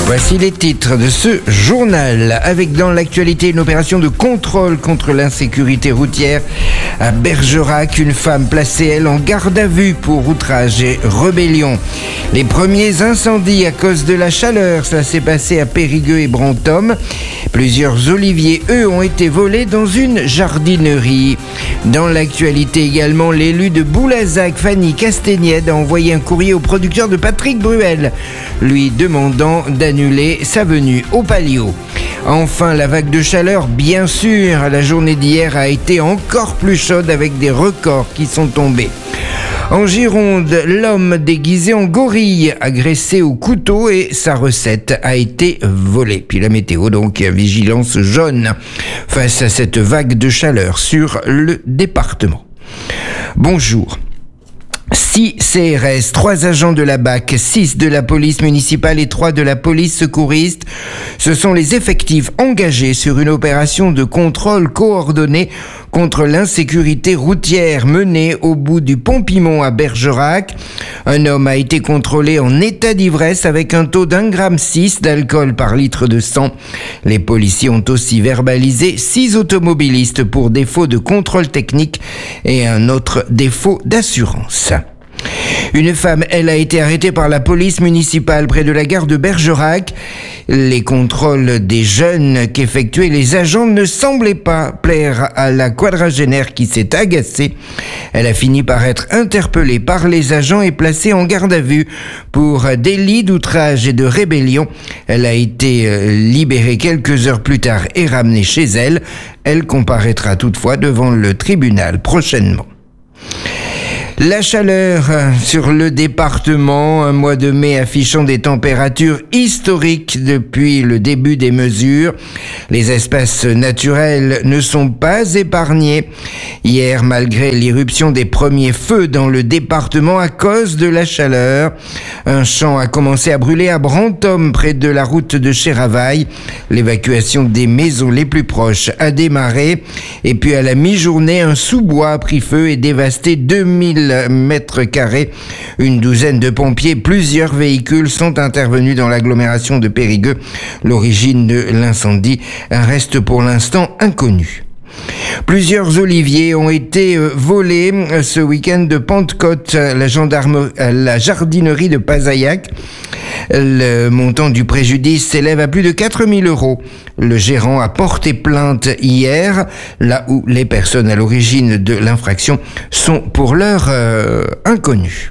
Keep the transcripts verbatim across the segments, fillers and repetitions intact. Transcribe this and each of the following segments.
Voici les titres de ce journal. Avec dans l'actualité une opération de contrôle contre l'insécurité routière à Bergerac. Une femme placée, elle, en garde à vue pour outrage et rébellion. Les premiers incendies à cause de la chaleur, ça s'est passé à Périgueux et Brantôme. Plusieurs oliviers, eux, ont été volés dans une jardinerie. Dans l'actualité également, l'élu de Boulazac, Fanny Castaignède, a envoyé un courrier au producteur de Patrick Bruel, lui demandant d'annuler sa venue au Palio. Enfin, la vague de chaleur, bien sûr. La journée d'hier a été encore plus chaude avec des records qui sont tombés. En Gironde, l'homme déguisé en gorille, agressé au couteau et sa recette a été volée. Puis la météo, donc, vigilance jaune face à cette vague de chaleur sur le département. Bonjour. six C R S, trois agents de la B A C, six de la police municipale et trois de la police secouriste. Ce sont les effectifs engagés sur une opération de contrôle coordonné contre l'insécurité routière menée au bout du Pont-Pimont à Bergerac. Un homme a été contrôlé en état d'ivresse avec un taux d'un gramme six d'alcool par litre de sang. Les policiers ont aussi verbalisé six automobilistes pour défaut de contrôle technique et un autre défaut d'assurance. Une femme, elle, a été arrêtée par la police municipale près de la gare de Bergerac. Les contrôles des jeunes qu'effectuaient les agents ne semblaient pas plaire à la quadragénaire qui s'est agacée. Elle a fini par être interpellée par les agents et placée en garde à vue pour délit d'outrage et de rébellion. Elle a été libérée quelques heures plus tard et ramenée chez elle. Elle comparaîtra toutefois devant le tribunal prochainement. La chaleur sur le département, un mois de mai affichant des températures historiques depuis le début des mesures. Les espaces naturels ne sont pas épargnés. Hier, malgré l'irruption des premiers feux dans le département à cause de la chaleur, un champ a commencé à brûler à Brantôme, près de la route de Chéravaille. L'évacuation des maisons les plus proches a démarré. Et puis à la mi-journée, un sous-bois a pris feu et dévasté deux mille mètres carrés. Une douzaine de pompiers, plusieurs véhicules sont intervenus dans l'agglomération de Périgueux. L'origine de l'incendie reste pour l'instant inconnue. Plusieurs oliviers ont été volés ce week-end de Pentecôte, la, gendarme, la jardinerie de Pazaillac. Le montant du préjudice s'élève à plus de quatre mille euros. Le gérant a porté plainte hier, là où les personnes à l'origine de l'infraction sont pour l'heure euh, inconnues.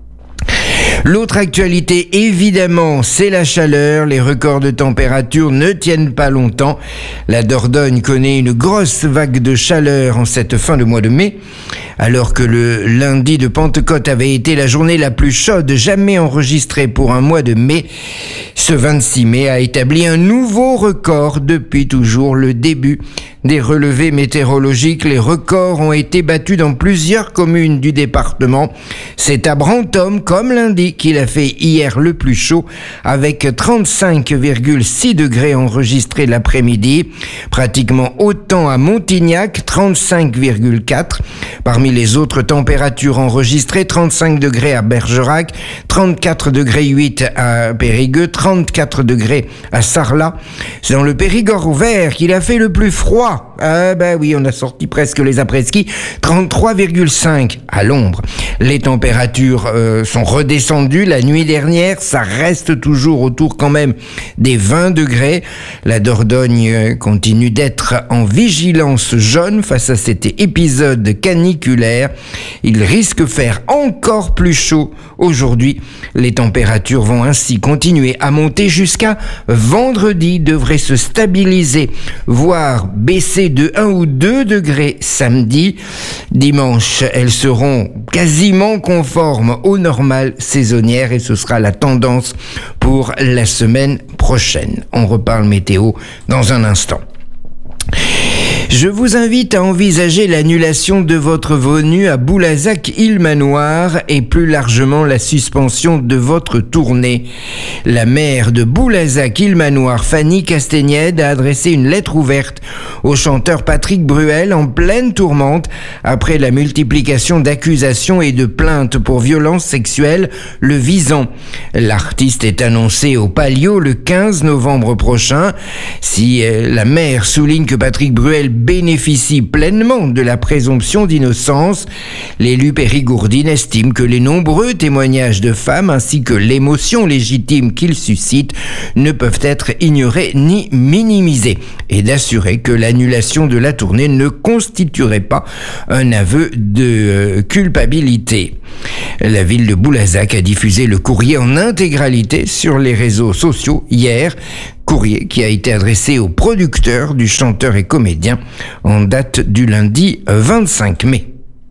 L'autre actualité, évidemment, c'est la chaleur. Les records de température ne tiennent pas longtemps. La Dordogne connaît une grosse vague de chaleur en cette fin de mois de mai. Alors que le lundi de Pentecôte avait été la journée la plus chaude jamais enregistrée pour un mois de mai, ce vingt-six mai a établi un nouveau record depuis toujours le début des relevés météorologiques. Les records ont été battus dans plusieurs communes du département. C'est à Brantôme, comme lundi, qu'il a fait hier le plus chaud, avec trente-cinq virgule six degrés enregistrés l'après-midi. Pratiquement autant à Montignac, trente-cinq virgule quatre. Parmi les autres températures enregistrées, trente-cinq degrés à Bergerac, trente-quatre degrés huit à Périgueux, trente-quatre degrés à Sarlat. C'est dans le Périgord vert qu'il a fait le plus froid. Ah ben oui, on a sorti presque les après-ski. trente-trois virgule cinq à l'ombre. Les températures euh, sont redescendues la nuit dernière. Ça reste toujours autour quand même des vingt degrés. La Dordogne continue d'être en vigilance jaune face à cet épisode caniculaire. Il risque de faire encore plus chaud aujourd'hui. Les températures vont ainsi continuer à monter jusqu'à vendredi. Devrait se stabiliser, voire baisser de un ou deux degrés samedi. Dimanche, elles seront quasiment conformes aux normales saisonnières et ce sera la tendance pour la semaine prochaine. On reparle météo dans un instant. Je vous invite à envisager l'annulation de votre venue à Boulazac-Île-Manoir et plus largement la suspension de votre tournée. La maire de Boulazac-Île-Manoir, Fanny Castagnède, a adressé une lettre ouverte au chanteur Patrick Bruel en pleine tourmente après la multiplication d'accusations et de plaintes pour violences sexuelles le visant. L'artiste est annoncé au Palio le quinze novembre prochain. Si la maire souligne que Patrick Bruel bénéficie pleinement de la présomption d'innocence, l'élu périgourdine estime que les nombreux témoignages de femmes ainsi que l'émotion légitime qu'il suscite ne peuvent être ignorés ni minimisés, et d'assurer que l'annulation de la tournée ne constituerait pas un aveu de euh, culpabilité. La ville de Boulazac a diffusé le courrier en intégralité sur les réseaux sociaux hier, courrier qui a été adressé au producteur du chanteur et comédien en date du lundi vingt-cinq mai.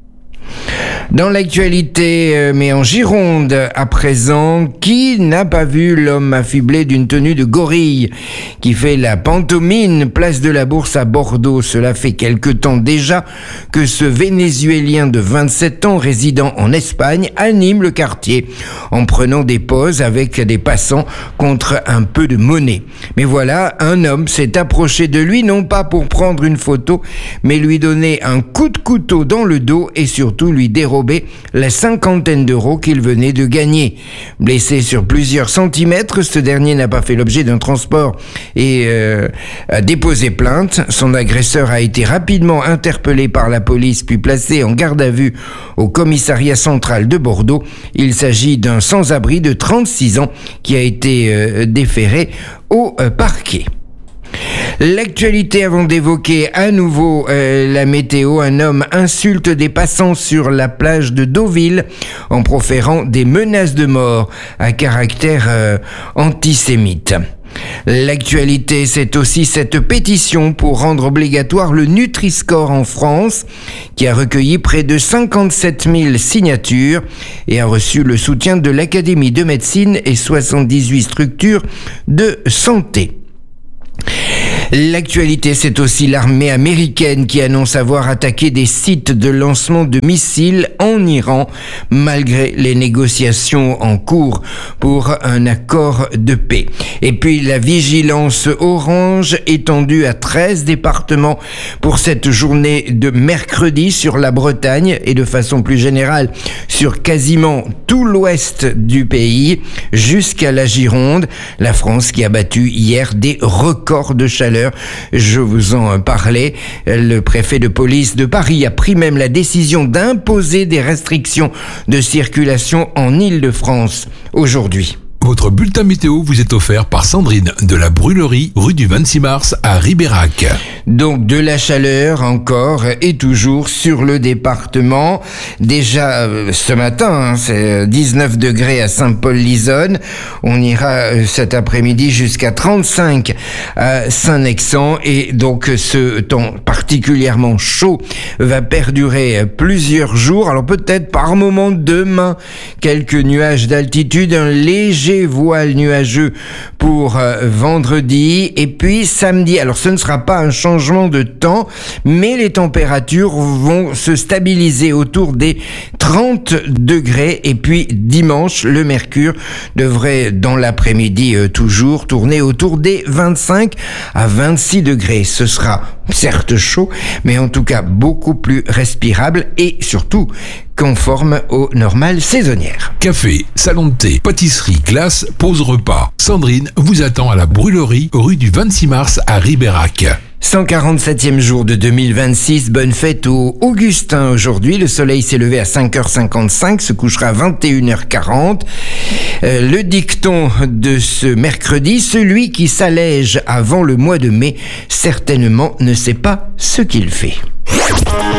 Dans l'actualité, mais en Gironde à présent, qui n'a pas vu l'homme affublé d'une tenue de gorille qui fait la pantomime place de la Bourse à Bordeaux? Cela fait quelque temps déjà que ce Vénézuélien de vingt-sept ans résidant en Espagne anime le quartier en prenant des poses avec des passants contre un peu de monnaie. Mais voilà, un homme s'est approché de lui non pas pour prendre une photo, mais lui donner un coup de couteau dans le dos et surtout lui dérober la cinquantaine d'euros qu'il venait de gagner. Blessé sur plusieurs centimètres, ce dernier n'a pas fait l'objet d'un transport et euh, a déposé plainte. Son agresseur a été rapidement interpellé par la police puis placé en garde à vue au commissariat central de Bordeaux. Il s'agit d'un sans-abri de trente-six ans qui a été euh, déféré au euh, parquet. L'actualité avant d'évoquer à nouveau euh, la météo, un homme insulte des passants sur la plage de Deauville en proférant des menaces de mort à caractère euh, antisémite. L'actualité, c'est aussi cette pétition pour rendre obligatoire le Nutri-Score en France, qui a recueilli près de cinquante-sept mille signatures et a reçu le soutien de l'Académie de médecine et soixante-dix-huit structures de santé. L'actualité, c'est aussi l'armée américaine qui annonce avoir attaqué des sites de lancement de missiles en Iran, malgré les négociations en cours pour un accord de paix. Et puis la vigilance orange étendue à treize départements pour cette journée de mercredi sur la Bretagne et de façon plus générale sur quasiment tout l'ouest du pays jusqu'à la Gironde. La France qui a battu hier des records de chaleur. Je vous en parlais. Le préfet de police de Paris a pris même la décision d'imposer des restrictions de circulation en Île-de-France aujourd'hui. Votre bulletin météo vous est offert par Sandrine de la Brûlerie, rue du vingt-six mars à Ribérac. Donc de la chaleur encore et toujours sur le département. Déjà euh, ce matin, hein, c'est dix-neuf degrés à Saint-Paul-l'Isonne. On ira euh, cet après-midi jusqu'à trente-cinq à Saint-Nexan. Et donc ce temps particulièrement chaud va perdurer plusieurs jours. Alors peut-être par moment demain, quelques nuages d'altitude, un léger voile nuageux pour euh, vendredi et puis samedi. Alors ce ne sera pas un changement de temps, mais les températures vont se stabiliser autour des trente degrés et puis dimanche, le mercure devrait dans l'après-midi euh, toujours tourner autour des vingt-cinq à vingt-six degrés. Ce sera certes chaud, mais en tout cas beaucoup plus respirable et surtout conforme aux normales saisonnières. Café, salon de thé, pâtisserie, glace, pause repas. Sandrine vous attend à la Brûlerie, rue du vingt-six mars à Ribérac. cent quarante-septième jour de deux mille vingt-six, bonne fête aux Augustins aujourd'hui. Le soleil s'est levé à cinq heures cinquante-cinq, se couchera à vingt et une heures quarante. Euh, le dicton de ce mercredi, celui qui s'allège avant le mois de mai, certainement ne sait pas ce qu'il fait.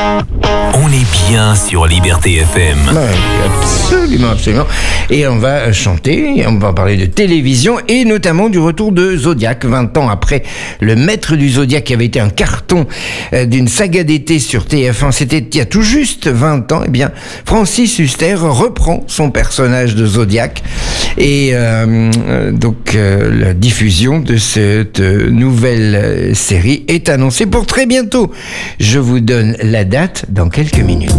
On est bien sur Liberté F M. Ouais, absolument, absolument. Et on va chanter, on va parler de télévision et notamment du retour de Zodiac, vingt ans après Le Maître du Zodiac qui avait été un carton euh, d'une saga d'été sur T F un. C'était il y a tout juste vingt ans. Eh bien, Francis Huster reprend son personnage de Zodiac et euh, donc euh, la diffusion de cette nouvelle série est annoncée pour très bientôt. Je vous donne la date dans quelques minutes.